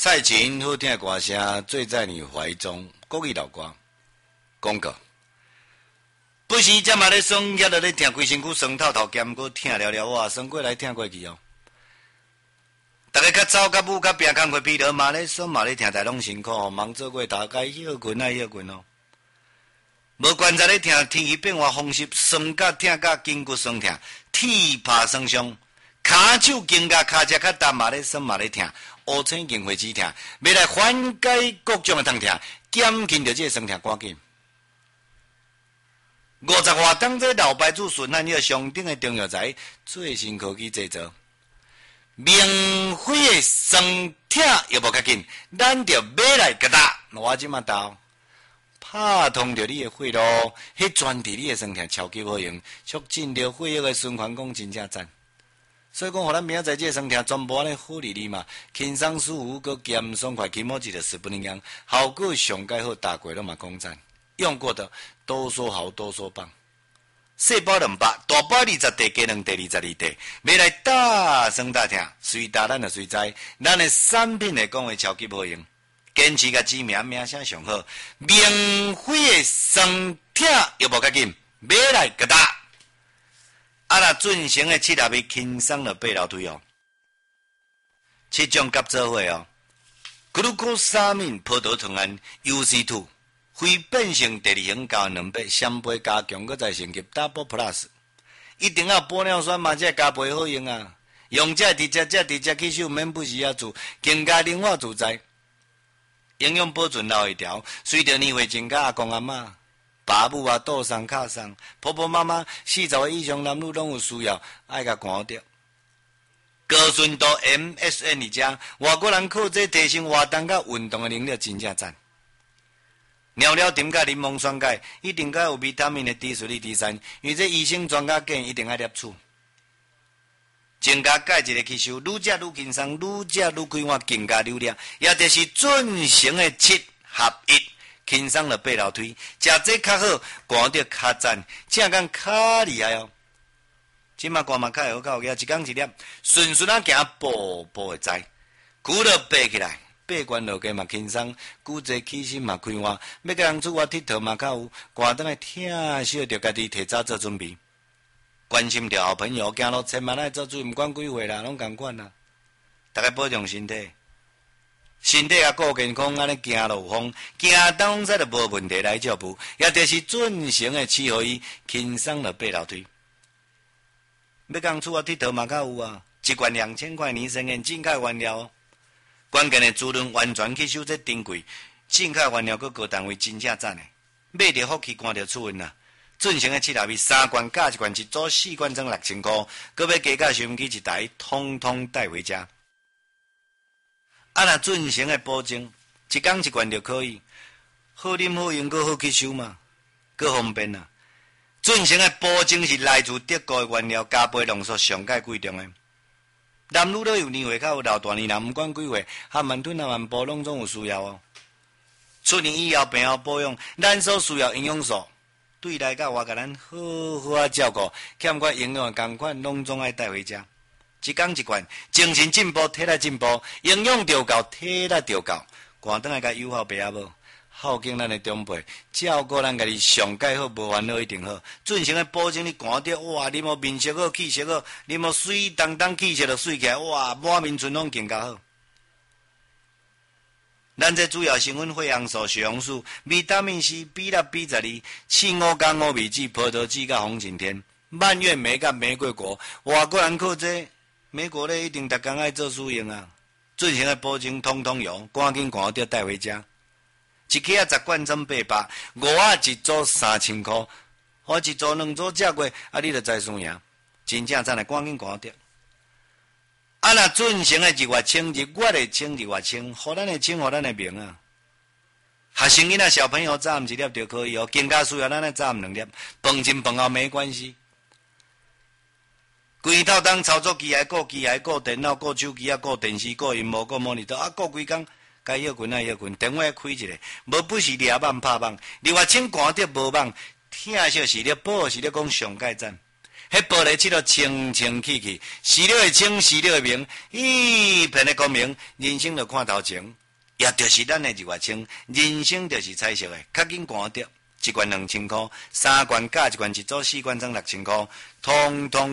蔡琴好听的歌声，醉在你怀中。国语老歌广告。不是这嘛咧爽，遐落咧听，规身躯酸透透，兼搁听了了，哇，酸过来听过去哦。大家较走较舞较拼工课疲劳嘛咧爽嘛咧听，但拢辛苦哦，忙做过头，该休困啊休困哦。无观察咧听，天气变化风湿，酸甲痛甲筋骨酸痛，体怕酸伤，骹手筋甲骹只较重嘛咧酸嘛咧痛，乌青筋会止痛，要来缓解各种的痛痛，减轻着这个酸痛赶紧。50话当这老牌子顺汉药上等的中药材，最新科技制造。明辉的酸痛又无较紧，咱着买来甲打，我即马到拍通着你的血路，迄专治你的酸痛超级好用，促进着血液的循环，讲真正赞。所以讲，互咱明仔载这酸痛全部安尼好哩哩嘛，轻松舒服，佮咸爽快，起码一个10分钟，效果上介好，大过拢嘛讲赞。用过的多说好，多说棒。细包200，大包20袋，加2袋22袋，买来大酸大痛，随打咱就随知，咱的产品来讲话超级好用，坚持甲知名，名声上好，明辉的酸痛又无较紧，买来甲打。啊那准成的7粒轻松的8楼推哦，7种甲做伙哦，glucosamine 葡萄糖胺 UC2。非变性第2型加2倍，双倍加强，搁再升级 Double Plus， 一定要玻尿酸嘛，才加倍好用啊！用这直接去手，免不时要做，更加灵活自在。营养保存老一条，随着年岁增加，阿公阿嬷、爸母啊、倒送卡送，婆婆妈妈40岁以上男女拢有需要，爱甲看着。高纯度 MSN 里加，外国人靠这提升活动甲运动的能力，真正赞。尿尿甜甲柠檬酸钙，一定该有维他命的 D 水力 D3，因为这医生专家建议一定要摄取。增加钙质的吸收，愈食愈轻松，愈食愈快活，更加流量。也就是准成的7合1，轻松的8楼推，食这较好，看着较赞，正讲较厉害哦。即马看嘛较会好，较有影，一天一粒，顺顺啊行，步步会知，骨头爬起来。爬悬落街嘛轻松，骨质起身嘛开活，要甲人出外佚佗嘛较有，寒顿来听小着家己提早做准备。关心着好朋友，行路千万爱做注意，毋管几岁啦，拢共款啦。大家保重身体，身体也顾健康，安尼行路有风，行当使就无问题来照顾，也就是准成的7合1，轻松了8楼推。要甲人出外佚佗嘛较有啊，一罐2000块年生烟，正确原料。关键的滋润完全去收这珍贵，正确原料，佮各单位真正赞的，买着福气，看着出运啦。准成的7粒3罐加1罐，1组4罐装6000块，佮要加价收音机1台，通通带回家。啊那准成的保证，一天1罐就可以，好啉好用，佮好吸收嘛，佮方便啦。准成的保证是来自德国的原料，加倍浓缩上界贵重的。男女都有年岁，较有老大年啦，毋管几岁，含慢吞啊慢步拢总有需要哦。出年以后病后保养，咱所需要营养素，对来甲我甲咱好好啊照顾，欠缺营养的同款，拢总爱带回家。一天1罐，精神进步，体力进步，营养着够，体力着够，赶倒来甲友好爸阿母。孝敬咱的长辈，照顾咱家己上介好，无烦恼一定好。准成的保证你看着哇，你莫面色好，气色好，你莫水当当气色就水起来，哇，满面春风更加好。咱这主要成分血红素、血红素、维他命 C、B 6、B12、刺5加5味子、葡萄籽甲红景天、蔓越莓甲玫瑰果，外国人靠这美国咧一定逐工爱做使用啊。准成的保证通通有，赶紧看着带回家。一克啊10罐装800，5啊1组3000块，我1组2组食过，啊你就知输赢，真正赞来赶紧看着。啊那准成的日月清，日月的清，日月清，互咱的清，互咱的明啊。学生囡仔小朋友早暗1粒就可以哦，更加需要咱的早暗2粒，饭前饭后没关系。规套当操作机械顾电脑顾手机啊顾电视顾荧幕顾模拟刀啊顾规工。该休困啊休困，电话开一下，无不是抓网拍网，另外请看着无网，听说是咧报是咧讲上盖赞， 迄玻璃漆都清清气气，死了会清，死了会明，一片的光明，人生就看头前，也就是咱的日月清，人生就是彩色的，较紧看着，一罐2000块，3罐加一罐一组4罐装6000块，通通。